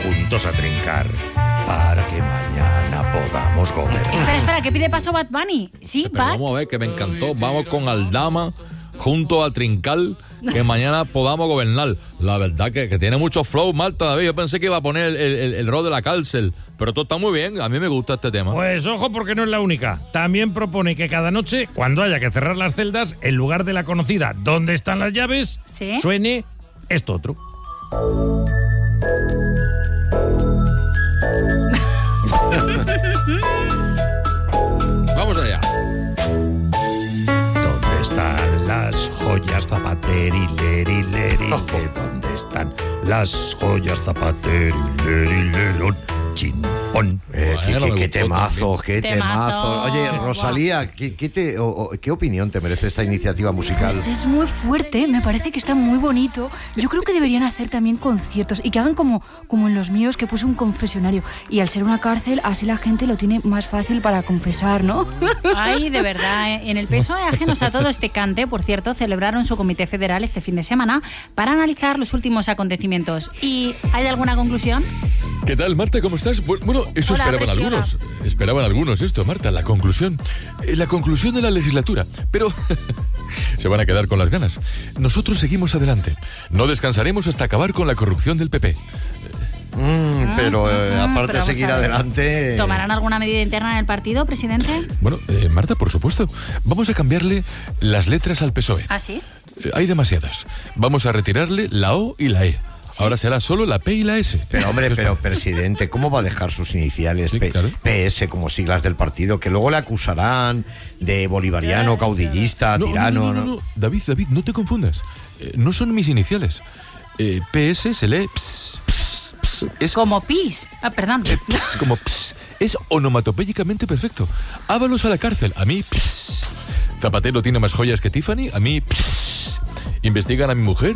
juntos a trincar para que mañana podamos gobernar. Espera, que pide paso Bad Bunny. Sí, Pero Bad. vamos a ver, que me encantó. Vamos con Aldama junto a trincar, que mañana podamos gobernar. La verdad que tiene mucho flow, Marta, David. Yo pensé que iba a poner el rol de la cárcel, pero todo está muy bien. A mí me gusta este tema. Pues ojo, porque no es la única. También propone que cada noche, cuando haya que cerrar las celdas, en lugar de la conocida ¿dónde están las llaves?, ¿Sí? suene esto otro. Vamos allá. ¿Dónde están las joyas Zapateri, leri, leri? ¿Dónde están las joyas Zapateri, leri, lerón? Chimpón. Bueno, Qué temazo, qué Temazo. temazo. Oye, Rosalía, ¿qué opinión te merece esta iniciativa musical? Pues es muy fuerte, me parece que está muy bonito. Yo creo que deberían hacer también conciertos y que hagan como en los míos, que puse un confesionario. Y al ser una cárcel, así la gente lo tiene más fácil para confesar, ¿no? Ay, de verdad, en el PSOE, ajenos a todo este cante, por cierto, celebraron su comité federal este fin de semana para analizar los últimos acontecimientos. ¿Y hay alguna conclusión? ¿Qué tal, Marta? ¿Cómo estás? Bueno, eso Hola, esperaban Presi, algunos. Esperaban algunos esto, Marta, la conclusión. La conclusión de la legislatura. Pero se van a quedar con las ganas. Nosotros seguimos adelante. No descansaremos hasta acabar con la corrupción del PP. Pero aparte pero de vamos seguir a ver. adelante... ¿Tomarán alguna medida interna en el partido, presidente? Bueno, Marta, por supuesto. Vamos a cambiarle las letras al PSOE. ¿Ah, sí? Hay demasiadas. Vamos a retirarle la O y la E. Sí. Ahora será solo la P y la S. Pero hombre, ¿Qué os pero parece? presidente, ¿cómo va a dejar sus iniciales Sí, claro. PS como siglas del partido? Que luego le acusarán de bolivariano, caudillista, tirano. No. David, no te confundas. No son mis iniciales. PS se lee ps. Es Como pis. Ah, perdón. ps, como ps. Es onomatopéyicamente perfecto. Ábalos a la cárcel. A mí ps. Zapatero tiene más joyas que Tiffany. A mí ps. Investigan a mi mujer.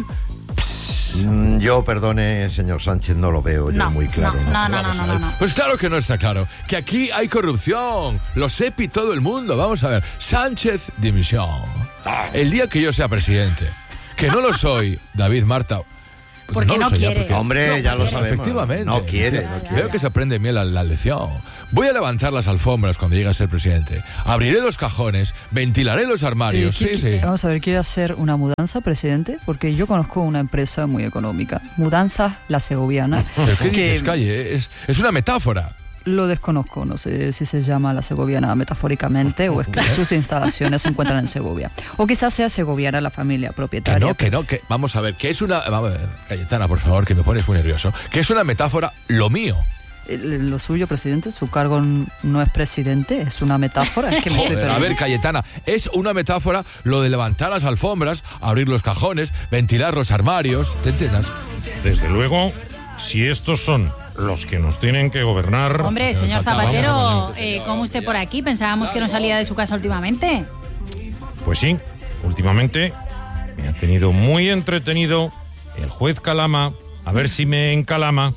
Yo, perdone, señor Sánchez, no lo veo yo No, muy claro. no. Vamos a ver. Pues claro que no está claro. Que aquí hay corrupción. Lo sepa y todo el mundo. Vamos a ver. Sánchez, dimisión. El día que yo sea presidente. Que no lo soy, David, Marta. Porque no lo soy ya, quiere. porque- Hombre, ya lo sabemos. Efectivamente. No quiere. Veo que se aprende bien la lección. Voy a levantar las alfombras cuando llegue a ser presidente. Abriré los cajones, ventilaré los armarios. Sí. Vamos a ver, ¿quiere hacer una mudanza, presidente? Porque yo conozco una empresa muy económica. Mudanzas La Segoviana. ¿Pero qué que dices, Calle? Es una metáfora. Lo desconozco, no sé si se llama La Segoviana metafóricamente o es que sus instalaciones se encuentran en Segovia. O quizás sea segoviana la familia propietaria. Que vamos a ver, que es una... Vamos a ver, Cayetana, por favor, que me pones muy nervioso. Que es una metáfora lo mío. Lo suyo, presidente, su cargo no es presidente, es una metáfora. Es que me estoy Joder, a perdiendo. ver, Cayetana, es una metáfora lo de levantar las alfombras, abrir los cajones, ventilar los armarios, ¿te entiendes? Desde luego, si estos son los que nos tienen que gobernar... Hombre, señor Exacto, Zapatero, vamos, ¿cómo usted por aquí? Pensábamos que no salía de su casa últimamente. Pues sí, últimamente me ha tenido muy entretenido el juez Calama, a ver si me encalama,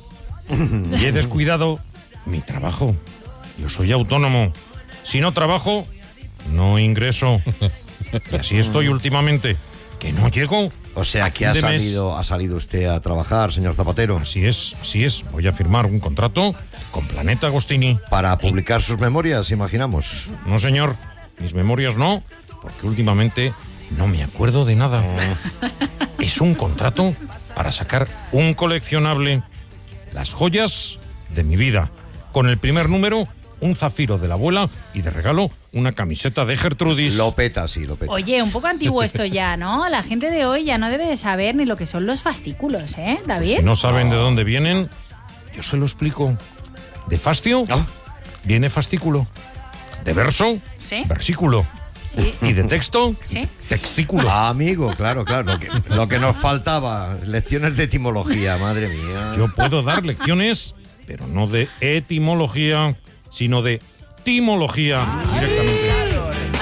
y he descuidado mi trabajo. Yo soy autónomo. Si no trabajo, no ingreso. Y así estoy últimamente, que no llego. O sea, a que fin de mes. ha salido usted a trabajar, señor Zapatero, Así es. Voy a firmar un contrato con Planeta Agostini. para publicar sus memorias, imaginamos. No, señor, mis memorias no, porque últimamente no me acuerdo de nada. Es un contrato para sacar un coleccionable, las joyas de mi vida. Con el primer número, un zafiro de la abuela y de regalo una camiseta de Gertrudis. Lo peta, sí, lo peta. Oye, un poco antiguo esto ya, ¿no? La gente de hoy ya no debe de saber ni lo que son los fascículos, ¿eh, David? Si no saben de dónde vienen, yo se lo explico. De fastio, viene fascículo. De verso, Sí. versículo. Y de texto, Sí. textículo. Amigo, claro. Lo que nos faltaba, lecciones de etimología, madre mía. Yo puedo dar lecciones, pero no de etimología, sino de timología directamente. Ay,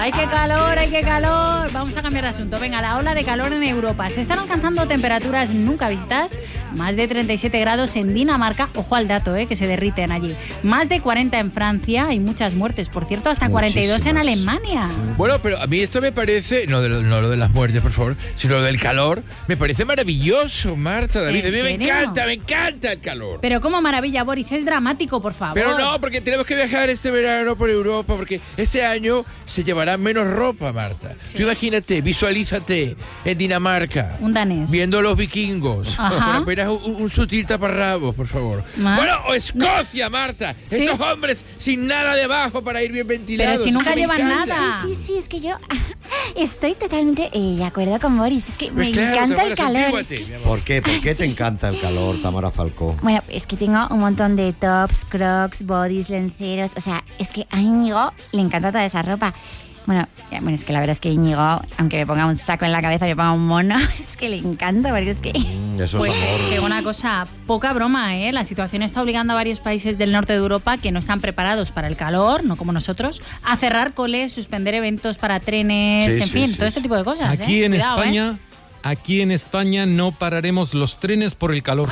¡Ay, qué calor, ay, qué calor! Vamos a cambiar de asunto. Venga, la ola de calor en Europa. Se están alcanzando temperaturas nunca vistas. Más de 37 grados en Dinamarca. Ojo al dato, que se derriten allí. Más de 40 en Francia. Hay muchas muertes, por cierto, hasta 42 en Alemania. Bueno, pero a mí esto me parece, no lo de las muertes, por favor, sino lo del calor, me parece maravilloso, Marta, David. A mí me encanta el calor. Pero como maravilla, Boris, es dramático, por favor. Pero no, porque tenemos que viajar este verano por Europa, porque este año se llevará menos ropa, Marta. Sí. Tú imagínate, visualízate en Dinamarca. Un danés. Viendo a los vikingos. Ajá. Con apenas un sutil taparrabos, por favor. Bueno, o Escocia, Marta. ¿Sí? Esos hombres sin nada debajo para ir bien ventilados. Pero si nunca Me llevan encanta. nada. Sí, es que yo estoy totalmente de acuerdo con Boris. Es que Pues me claro, encanta el Tamara, calor. santiguate, mi amor. ¿Por qué? ¿Por qué te encanta el calor, Tamara Falcó? Bueno, es que tengo un montón de tops, crocs, bodys, lenceros. O sea, es que a Íñigo le encanta toda esa ropa. Bueno, es que la verdad es que Íñigo, aunque me ponga un saco en la cabeza, me ponga un mono, es que le encanta, porque es que... Eso Pues es amor. te digo una cosa, poca broma, La situación está obligando a varios países del norte de Europa que no están preparados para el calor, no como nosotros, a cerrar coles, suspender eventos para trenes, Sí, en sí, fin, sí, todo sí. este tipo de cosas. Aquí en Cuidado, España, aquí en España no pararemos los trenes por el calor.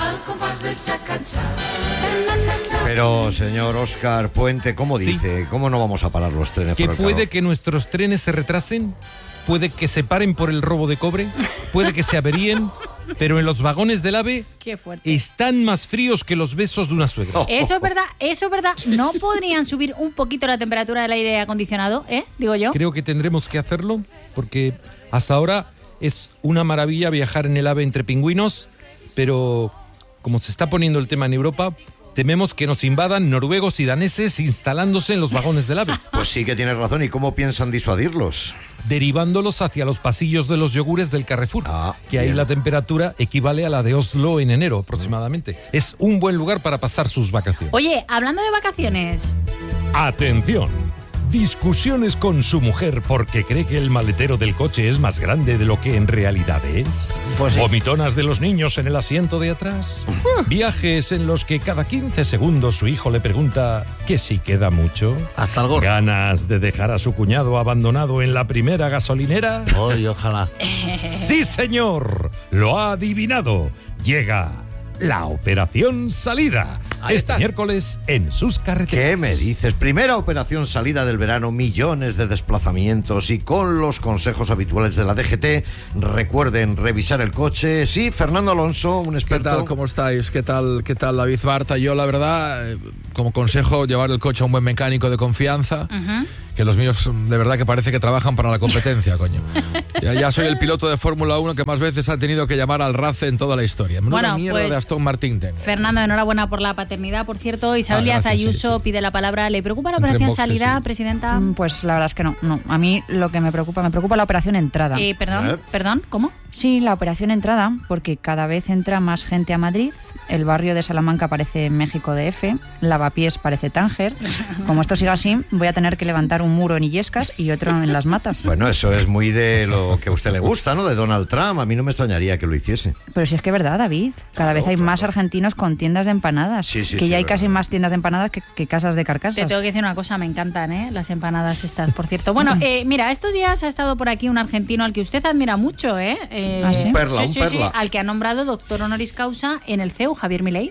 Pero, señor Óscar Puente, ¿cómo Sí. dice? ¿Cómo no vamos a parar los trenes Que por el puede calor? que nuestros trenes se retrasen, puede que se paren por el robo de cobre, puede que se averíen, pero en los vagones del AVE Qué fuerte. están más fríos que los besos de una suegra. Eso es verdad. ¿No podrían subir un poquito la temperatura del aire acondicionado, digo yo? Creo que tendremos que hacerlo porque hasta ahora es una maravilla viajar en el AVE entre pingüinos, pero como se está poniendo el tema en Europa, tememos que nos invadan noruegos y daneses instalándose en los vagones del AVE, Pues sí que tienes razón. ¿Y cómo piensan disuadirlos? derivándolos hacia los pasillos de los yogures del Carrefour, Ah, que ahí bien. la temperatura equivale a la de Oslo en enero aproximadamente. Es un buen lugar para pasar sus vacaciones. Oye, hablando de vacaciones, Atención. Discusiones con su mujer porque cree que el maletero del coche es más grande de lo que en realidad es. Pues sí. Vomitonas de los niños en el asiento de atrás. Viajes en los que cada 15 segundos su hijo le pregunta que si queda mucho. Hasta el gorro. ¿Ganas de dejar a su cuñado abandonado en la primera gasolinera? Hoy, ojalá. Sí, señor. Lo ha adivinado. Llega la Operación Salida. Ahí Este está. miércoles en sus carreteras. ¿Qué me dices? Primera operación salida del verano, millones de desplazamientos y con los consejos habituales de la DGT. Recuerden revisar el coche. Sí, Fernando Alonso, un ¿Qué experto. tal? ¿Cómo estáis? ¿Qué tal, David Barta? Yo, la verdad, como consejo, llevar el coche a un buen mecánico de confianza. Que los míos, de verdad, que parece que trabajan para la competencia, coño. Ya soy el piloto de Fórmula 1 que más veces ha tenido que llamar al RACE en toda la historia. Menuda Bueno, mierda pues, de Aston Martin tengo. Fernando, enhorabuena por la paternidad, por cierto. Isabel Díaz gracias, Ayuso sí. pide la palabra. ¿Le preocupa la Entre operación boxes, Salida, sí. presidenta? Pues la verdad es que no. A mí lo que me preocupa la operación entrada. Perdón, ¿cómo? Sí, la operación entrada, porque cada vez entra más gente a Madrid, el barrio de Salamanca parece México DF, Lavapiés parece Tánger. Como esto siga así, voy a tener que levantar un muro en Illescas y otro en Las Matas. Bueno, eso es muy de lo que a usted le gusta, ¿no? De Donald Trump. A mí no me extrañaría que lo hiciese. Pero si es que es verdad, David, cada vez hay más argentinos con tiendas de empanadas, Sí, que ya hay es casi verdad. más tiendas de empanadas que casas de Te carcasas. tengo que decir una cosa, me encantan, las empanadas estas, por cierto. Bueno, mira, estos días ha estado por aquí un argentino al que usted admira mucho, ¿Ah, sí? Un perla, sí, un sí, perla. al que ha nombrado doctor honoris causa en el CEU, Javier Milei.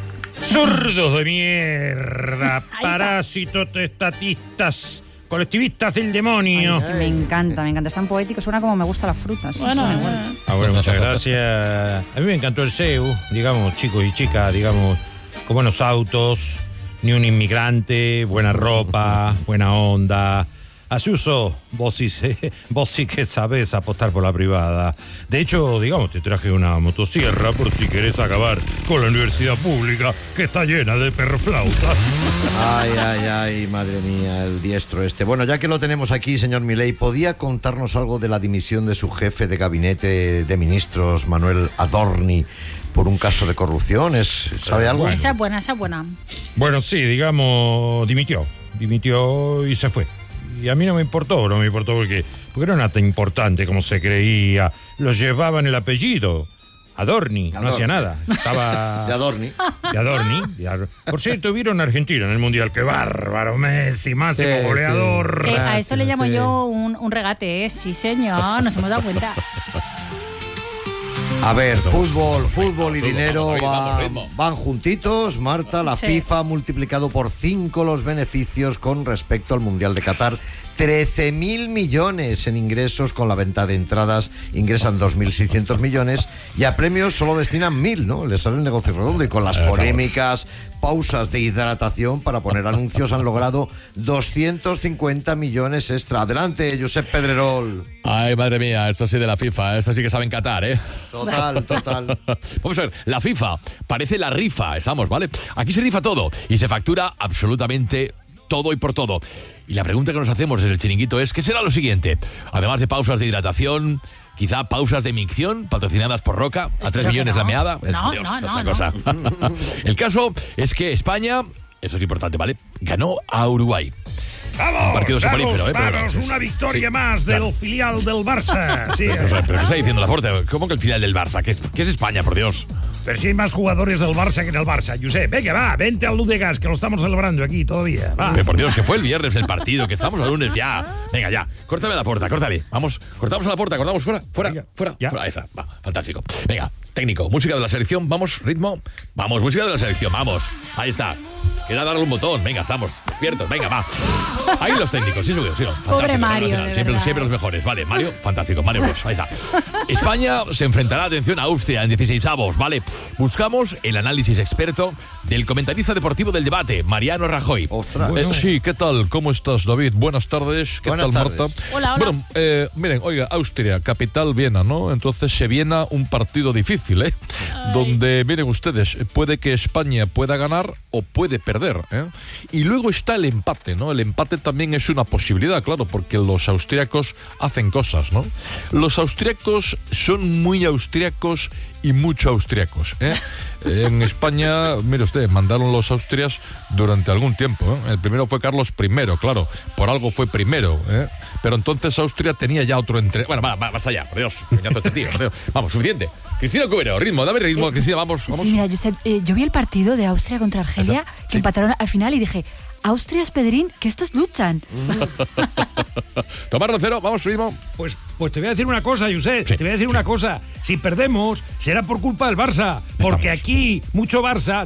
Zurdos de mierda, Ahí está. parásitos, testatistas, colectivistas del demonio. Es que me encanta, es tan poético, suena como me gustan las frutas. Sí, Bueno, suena igual. Bueno, muchas gracias. A mí me encantó el CEU, digamos, chicos y chicas, digamos, con buenos autos, ni un inmigrante, buena ropa, buena onda. Ayuso, vos sí que sabés apostar por la privada. De hecho, digamos, te traje una motosierra por si querés acabar con la universidad pública, que está llena de perroflautas. Ay, madre mía, el diestro este. Bueno, ya que lo tenemos aquí, señor Milei, ¿podía contarnos algo de la dimisión de su jefe de gabinete de ministros, Manuel Adorni, por un caso de corrupción? ¿Sabe algo? Bueno. Esa es buena. Bueno, sí, digamos, dimitió y se fue. Y a mí no me importó porque no era tan importante como se creía. Lo llevaban el apellido. Adorni, no hacía nada. Estaba... De Adorni. Por cierto, vieron a Argentina en el Mundial. ¡Qué bárbaro! Messi, máximo goleador. A esto le llamo yo un regate, ¿eh? Sí, señor, nos hemos dado cuenta. A ver, fútbol y dinero van juntitos, Marta. La FIFA ha multiplicado por 5 los beneficios con respecto al Mundial de Qatar. 13.000 millones en ingresos con la venta de entradas, ingresan 2.600 millones y a premios solo destinan 1.000, ¿no? Les sale el negocio redondo y con las polémicas pausas de hidratación para poner anuncios han logrado 250 millones extra. Adelante, Josep Pedrerol. Ay, madre mía, esto sí de la FIFA, esto sí que saben Qatar, ¿eh? Total. Vamos a ver, la FIFA parece la rifa, estamos, ¿vale? Aquí se rifa todo y se factura absolutamente todo y por todo. Y la pregunta que nos hacemos desde el chiringuito es, ¿qué será lo siguiente? Además de pausas de hidratación, quizá pausas de micción patrocinadas por Roca, a 3 millones la meada. Cosa. El caso es que España, eso es importante, ¿vale? Ganó a Uruguay. ¡Vamos! Un partido soporífero, Daros una victoria más del filial del Barça. Sí, ¿Pero qué está diciendo Laporte? ¿Cómo que el filial del Barça? ¿Qué es España, por Dios? Pero si hay más jugadores del Barça que en el Barça. Josep, venga, va, vente al Ludegas, que lo estamos celebrando aquí todavía. Va. Pero por Dios, que fue el viernes el partido, que estamos al lunes ya. Venga, ya, córtame la puerta, córtale. Vamos, cortamos a la puerta, cortamos fuera. Ahí está, va, fantástico. Venga, técnico, música de la selección, vamos, ritmo. Vamos, música de la selección, vamos. Ahí está. Queda darle un botón, venga, estamos despiertos, venga, va. Ahí los técnicos, sí, fantástico. Pobre Mario, siempre los mejores, vale, Mario, fantástico, Mario Bros, ahí está. España se enfrentará, atención, a Austria en 16avos, vale. Buscamos el análisis experto del comentarista deportivo del debate, Mariano Rajoy. Ostras. Sí, ¿qué tal? ¿Cómo estás, David? Buenas tardes. ¿Qué Buenas tal, tardes. Marta? Hola. Bueno, miren, oiga, Austria, capital Viena, ¿no? Entonces se viene un partido difícil, ¿eh? Donde, miren ustedes, puede que España pueda ganar o puede perder, ¿eh? Y luego está el empate, ¿no? El empate también es una posibilidad, claro, porque los austriacos hacen cosas, ¿no? Los austriacos son muy austriacos y mucho austriacos, ¿eh? En España, mire usted, mandaron los austrias durante algún tiempo, ¿eh? El primero fue Carlos I, claro, por algo fue primero, ¿eh? Pero entonces Austria tenía ya otro Bueno, basta ya, por Dios, me encanta este tío, por Dios. Vamos, suficiente. Cristina Cubero, ritmo, dame ritmo, Cristina, vamos. Sí, mira, yo vi el partido de Austria contra Argelia, que empataron al final y dije, Austrias, Pedrín, que estos luchan. Tomás Rocero, vamos, ritmo. Pues te voy a decir una cosa, Josep, te voy a decir una cosa. Si perdemos, será por culpa del Barça. Porque aquí, mucho Barça,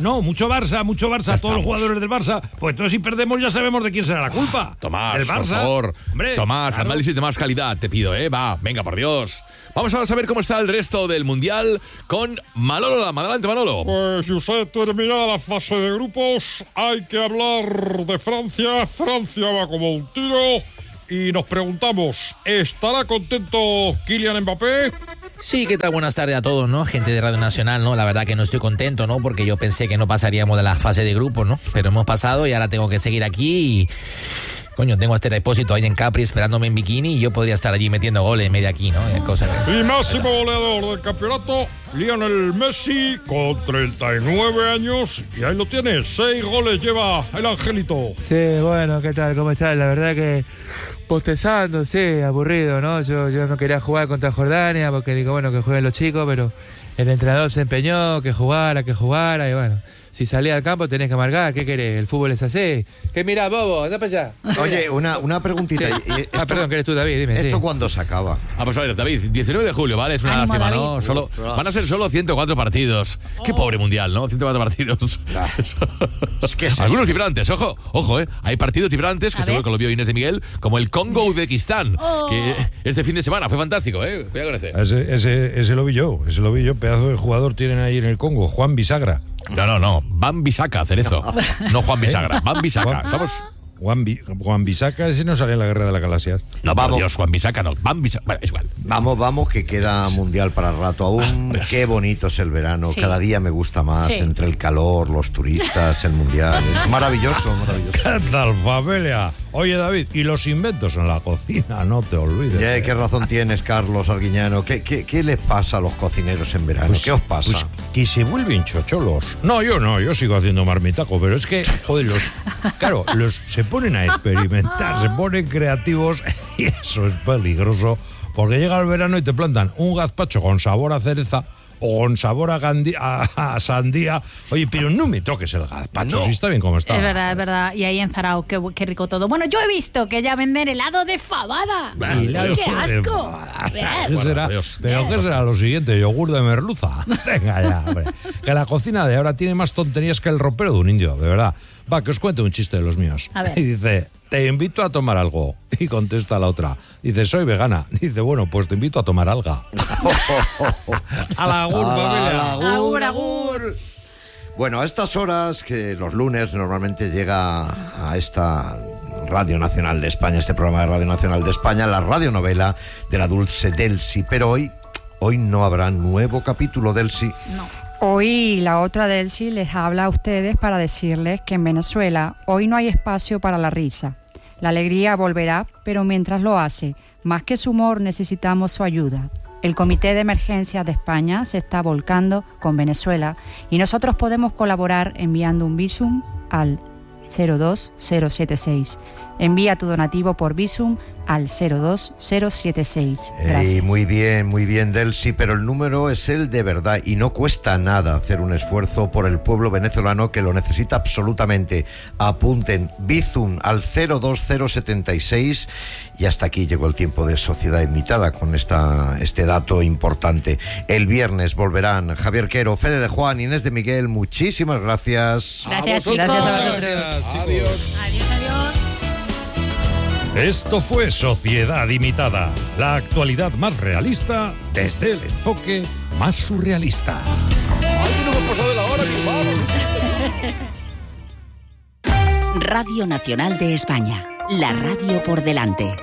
todos los jugadores del Barça, pues entonces si perdemos ya sabemos de quién será la culpa. Tomás, del Barça. por favor. Hombre, Tomás, claro. análisis de más calidad, te pido, ¿eh? Va, venga, por Dios. Vamos a saber cómo está el resto del Mundial con Manolo Lama. Adelante, Manolo. Pues, Josep, terminada la fase de grupos, hay que hablar de Francia. Francia va como un tiro y nos preguntamos, ¿estará contento Kylian Mbappé? Sí, ¿qué tal? Buenas tardes a todos, ¿no? Gente de Radio Nacional, ¿no? La verdad que no estoy contento, ¿no? Porque yo pensé que no pasaríamos de la fase de grupos, ¿no? Pero hemos pasado y ahora tengo que seguir aquí y... Coño, tengo este depósito ahí en Capri esperándome en bikini y yo podría estar allí metiendo goles en medio aquí, ¿no? Y máximo goleador del campeonato, Lionel Messi, con 39 años. Y ahí lo tienes, 6 goles lleva el angelito. Sí, bueno, ¿qué tal? ¿Cómo estás? La verdad que postezando, sí, aburrido, ¿no? Yo no quería jugar contra Jordania porque digo, bueno, que jueguen los chicos, pero el entrenador se empeñó, que jugara, y bueno... Si salía al campo tenés que marcar, ¿qué querés? El fútbol es así. ¿Qué mirás, bobo? Anda para allá. Oye, una preguntita. Sí. Perdón, que eres tú, David, dime. ¿Esto sí. cuándo se acaba? Vamos a ver, David, 19 de julio, ¿vale? Es una lástima, ¿no? Van a ser solo 104 partidos. Qué pobre mundial, ¿no? 104 partidos. Es que es algunos vibrantes, ojo, ¿eh? Hay partidos vibrantes, que seguro que lo vio Inés de Miguel, como el Congo-Uzbekistán, que este fin de semana fue fantástico, ¿eh? Cuidado con ese. Ese lo vi yo, pedazo de jugador tienen ahí en el Congo, Juan Bisagra. No, Van Bisaca, Cerezo. No Juan Bisagra, Van Bisaca. Juan Bisaca, ese no sale en la Guerra de las Galaxias. No, vamos. Dios, Juan Bisaca no. Van Bisaca, bueno, es igual. Vamos, que queda mundial para el rato aún. Qué bonito es el verano. Sí. Cada día me gusta más. Sí. Entre el calor, los turistas, el mundial. Es maravilloso. ¿Qué tal, familia? Oye, David, y los inventos en la cocina, no te olvides. ¿Qué razón tienes, Carlos Arguiñano? ¿Qué les pasa a los cocineros en verano? ¿Qué os pasa? Pues que se vuelven chocholos. No, yo sigo haciendo marmitaco, pero es que, joder, se ponen a experimentar, se ponen creativos y eso es peligroso, porque llega el verano y te plantan un gazpacho con sabor a cereza o con sabor a sandía. Oye, pero no me toques el gazpacho, si está bien como está. Es verdad. Y ahí en Zarao, qué rico todo. Bueno, yo he visto que ya venden helado de fabada. ¡Qué asco! ¿Qué será? ¿Pero qué será lo siguiente? ¿Yogur de merluza? Venga ya, hombre. Que la cocina de ahora tiene más tonterías que el ropero de un indio, de verdad. Va, que os cuente un chiste de los míos. A ver. Y dice, te invito a tomar algo. Y contesta la otra. Dice, soy vegana. Dice, bueno, pues te invito a tomar alga. A la agur, familia. Agur. Bueno, a estas horas, que los lunes normalmente llega a esta Radio Nacional de España, este programa de Radio Nacional de España, la radionovela de la dulce Delcy. Pero hoy no habrá nuevo capítulo, Delcy. No. Hoy la otra Delcy les habla a ustedes para decirles que en Venezuela hoy no hay espacio para la risa. La alegría volverá, pero mientras lo hace, más que su humor necesitamos su ayuda. El Comité de Emergencias de España se está volcando con Venezuela y nosotros podemos colaborar enviando un Bizum al 02076. Envía tu donativo por Bizum al 02076. Gracias. Muy bien, Delcy, pero el número es el de verdad y no cuesta nada hacer un esfuerzo por el pueblo venezolano que lo necesita absolutamente. Apunten Bizum al 02076 y hasta aquí llegó el tiempo de Sociedad Invitada con este dato importante. El viernes volverán Javier Quero, Fede de Juan, Inés de Miguel. Muchísimas gracias. Gracias, chicos. Gracias a vosotros. Adiós. Adiós. Esto fue Sociedad Imitada, la actualidad más realista desde el enfoque más surrealista. ¡Ay, no hemos pasado de la hora, mi hermano! Radio Nacional de España, la radio por delante.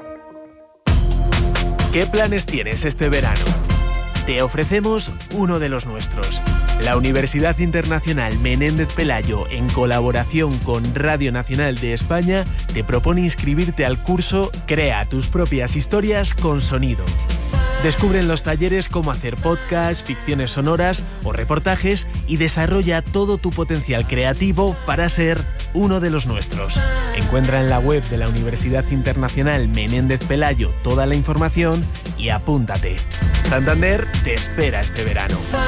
¿Qué planes tienes este verano? Te ofrecemos uno de los nuestros. La Universidad Internacional Menéndez Pelayo, en colaboración con Radio Nacional de España, te propone inscribirte al curso Crea tus propias historias con sonido. Descubre en los talleres cómo hacer podcasts, ficciones sonoras o reportajes y desarrolla todo tu potencial creativo para ser uno de los nuestros. Encuentra en la web de la Universidad Internacional Menéndez Pelayo toda la información y apúntate. Santander te espera este verano.